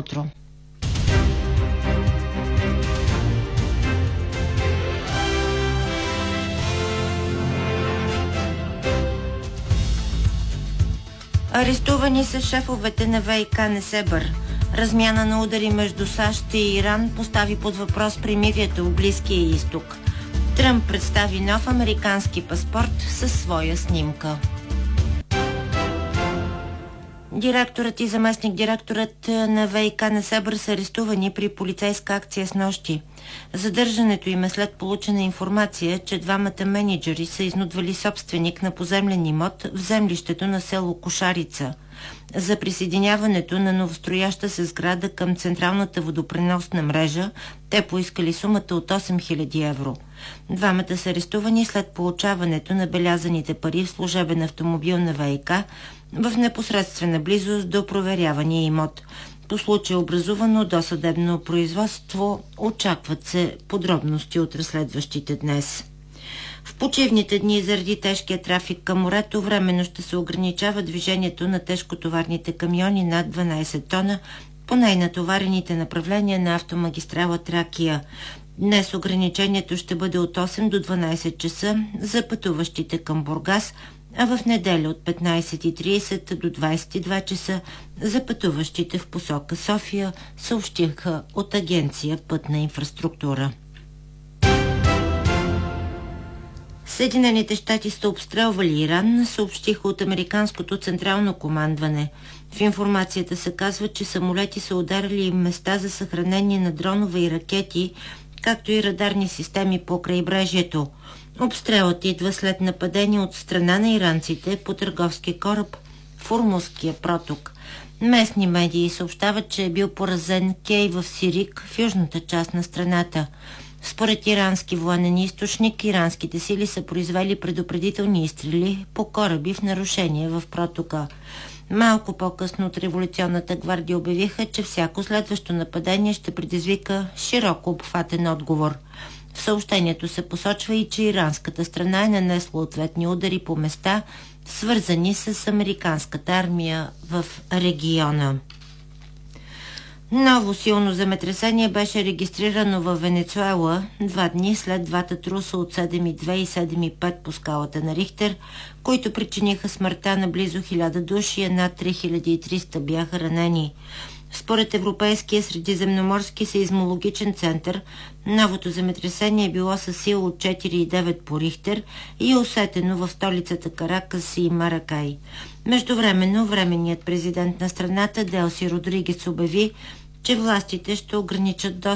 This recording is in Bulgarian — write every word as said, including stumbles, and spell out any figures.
утро! Арестувани са шефовете на ВиК Несебър. Размяна на удари между САЩ и Иран постави под въпрос примирието в Близкия изток. Тръмп представи нов американски паспорт със своя снимка. Директорът и заместник-директорът на ВиК Несебър са арестувани при полицейска акция с нощи. Задържането им е след получена информация, че двамата менеджери са изнудвали собственик на поземлен имот в землището на село Кошарица за присъединяването на новострояща се сграда към централната водопреносна мрежа. Те поискали сумата от осем хиляди евро. Двамата са арестувани след получаването на белязаните пари в служебен автомобил на ВиК в непосредствена близост до проверявания имот. По случай образувано досъдебно производство, очакват се подробности от разследващите днес. В почивните дни заради тежкия трафик към морето временно ще се ограничава движението на тежкотоварните камиони над дванайсет тона по най-натоварените направления на автомагистрала Тракия. Днес ограничението ще бъде от осем до дванайсет часа за пътуващите към Бургас, а в неделя от петнайсет и трийсет до двайсет и два часа за пътуващите в посока София, съобщиха от агенция Пътна инфраструктура. Съединените щати са обстрелвали Иран, съобщиха от американското централно командване. В информацията се казва, че самолети са ударили места за съхранение на дронове и ракети, както и радарни системи по крайбрежието. Обстрелът идва след нападение от страна на иранците по търговски кораб в Ормузския проток. Местни медии съобщават, че е бил поразен кей в Сирик, в южната част на страната. Според ирански военен източник, иранските сили са произвели предупредителни изстрели по кораби в нарушение в протока. Малко по-късно от революционната гвардия обявиха, че всяко следващо нападение ще предизвика широко обхватен отговор. В съобщението се посочва и, че иранската страна е нанесла ответни удари по места, свързани с американската армия в региона. Ново силно земетресение беше регистрирано във Венецуела два дни след двата труса от седем цяло и две и седем цяло и пет по скалата на Рихтер, които причиниха смъртта на близо хиляда души, а над три хиляди и триста бяха ранени. Според Европейския средиземноморски сеизмологичен център, новото земетресение е било със сила от четири цяло и девет по Рихтер и е усетено в столицата Каракас и Маракай. Междувременно, временният президент на страната Делси Родригес обяви, че властите ще ограничат достъп